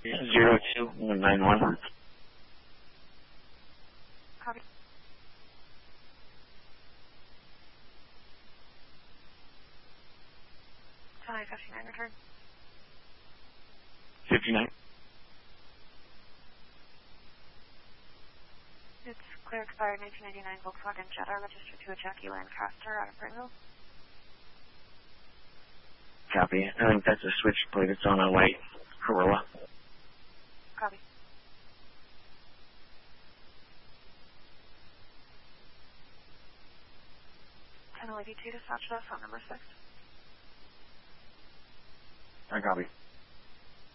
02191. Copy. Tell me 59 return. 59. It's clear expired 1999 Volkswagen Jetta registered to a Jackie Lancaster out of Pringle. Copy. I think that's a switch plate. It's on a white Corolla. Copy. Ten 82 dispatch us on number 6. I copy.